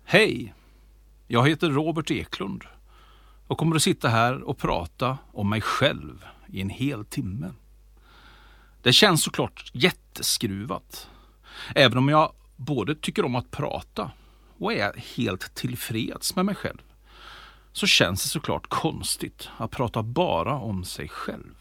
Hej, jag heter Robert Eklund och kommer att sitta här och prata om mig själv i en hel timme. Det känns såklart jätteskruvat, även om jag både tycker om att prata och är helt tillfreds med mig själv. Så känns det såklart konstigt att prata bara om sig själv.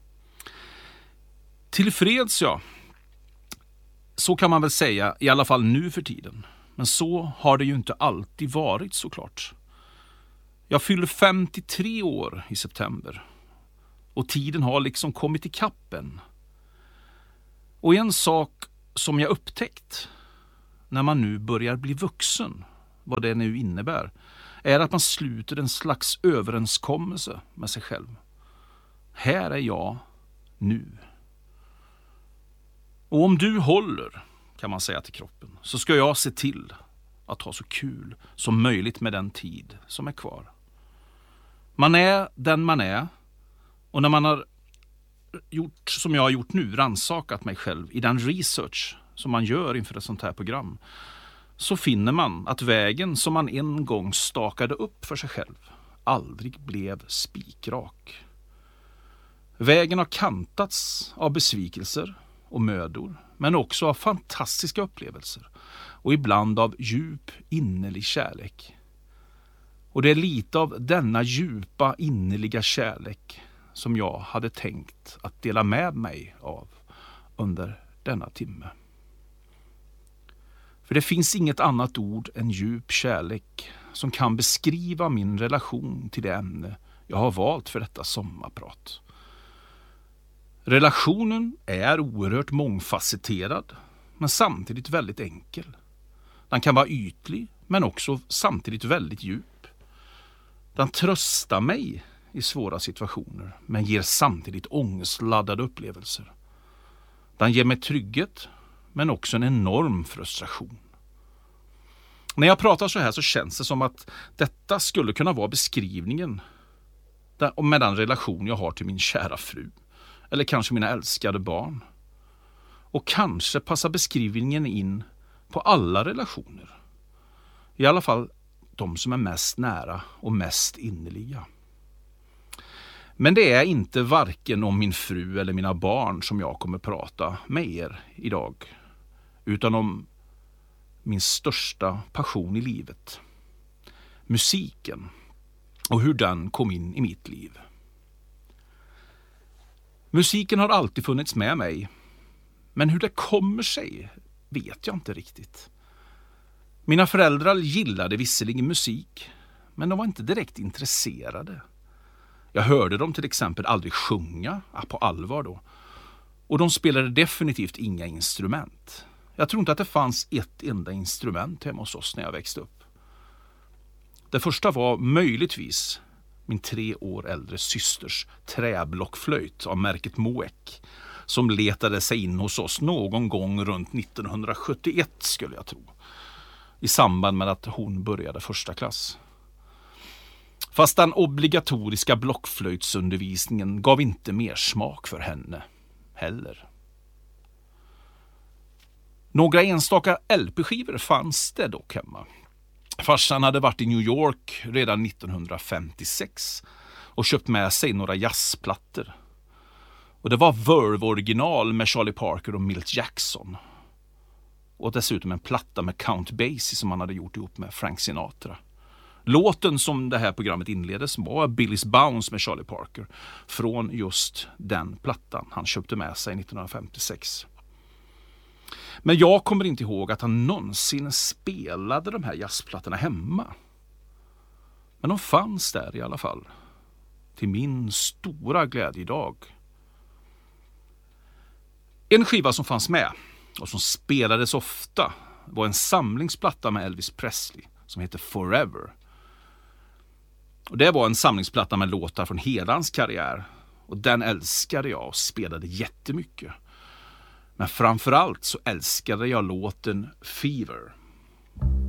Tillfreds, ja. Så kan man väl säga, i alla fall nu för tiden. Men så har det ju inte alltid varit såklart. Jag fyller 53 år i september. Och tiden har liksom kommit i kappen. Och en sak som jag upptäckt när man nu börjar bli vuxen, vad det nu innebär, är att man sluter en slags överenskommelse med sig själv. Här är jag nu. Och om du håller, kan man säga till kroppen, så ska jag se till att ha så kul som möjligt med den tid som är kvar. Man är den man är, och när man har gjort som jag har gjort nu, rannsakat mig själv i den research som man gör inför ett sånt här program, så finner man att vägen som man en gång stakade upp för sig själv aldrig blev spikrak. Vägen har kantats av besvikelser och mödor, men också av fantastiska upplevelser och ibland av djup innerlig kärlek. Och det är lite av denna djupa innerliga kärlek som jag hade tänkt att dela med mig av under denna timme. För det finns inget annat ord än djup kärlek som kan beskriva min relation till det ämne jag har valt för detta sommarprat. Relationen är oerhört mångfacetterad, men samtidigt väldigt enkel. Den kan vara ytlig, men också samtidigt väldigt djup. Den tröstar mig i svåra situationer, men ger samtidigt ångestladdade upplevelser. Den ger mig trygghet, men också en enorm frustration. När jag pratar så här så känns det som att detta skulle kunna vara beskrivningen med den relation jag har till min kära fru. Eller kanske mina älskade barn. Och kanske passar beskrivningen in på alla relationer. I alla fall de som är mest nära och mest innerliga. Men det är inte varken om min fru eller mina barn som jag kommer prata med er idag. Utan om min största passion i livet. Musiken. Och hur den kom in i mitt liv. Musiken har alltid funnits med mig, men hur det kommer sig vet jag inte riktigt. Mina föräldrar gillade visserligen musik, men de var inte direkt intresserade. Jag hörde dem till exempel aldrig sjunga, på allvar då. Och de spelade definitivt inga instrument. Jag tror inte att det fanns ett enda instrument hemma hos oss när jag växte upp. Det första var möjligtvis min 3 år äldre systers träblockflöjt av märket Moek, som letade sig in hos oss någon gång runt 1971 skulle jag tro, i samband med att hon började första klass. Fast den obligatoriska blockflöjtsundervisningen gav inte mer smak för henne heller. Några enstaka LP-skivor fanns det dock hemma. Farsan hade varit i New York redan 1956 och köpt med sig några jazzplattor. Och det var Verve-original med Charlie Parker och Milt Jackson. Och dessutom en platta med Count Basie som han hade gjort ihop med Frank Sinatra. Låten som det här programmet inleddes var Billy's Bounce med Charlie Parker från just den plattan han köpte med sig 1956. Men jag kommer inte ihåg att han någonsin spelade de här jazzplattorna hemma. Men de fanns där i alla fall. Till min stora glädje idag. En skiva som fanns med och som spelades ofta var en samlingsplatta med Elvis Presley som heter Forever. Och det var en samlingsplatta med låtar från hela hans karriär. Och den älskade jag och spelade jättemycket. Men framförallt så älskade jag låten Fever.